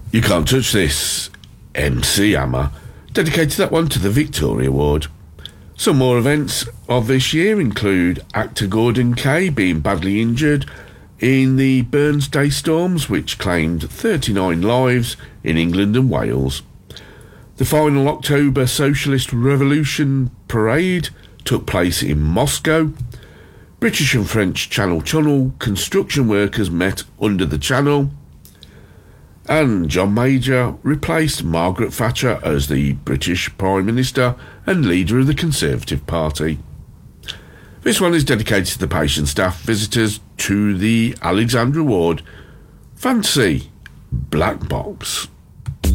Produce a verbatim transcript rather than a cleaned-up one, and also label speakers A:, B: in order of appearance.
A: You Can't Touch This, M C Hammer, dedicated that one to the Victoria Award. Some more events of this year include actor Gordon Kay being badly injured in the Burnsday storms, which claimed thirty-nine lives in England and Wales. The final October Socialist Revolution Parade took place in Moscow. British and French Channel Tunnel construction workers met under the channel. And John Major replaced Margaret Thatcher as the British Prime Minister and leader of the Conservative Party. This one is dedicated to the patient, staff, visitors to the Alexandra Ward. Fancy Black Box.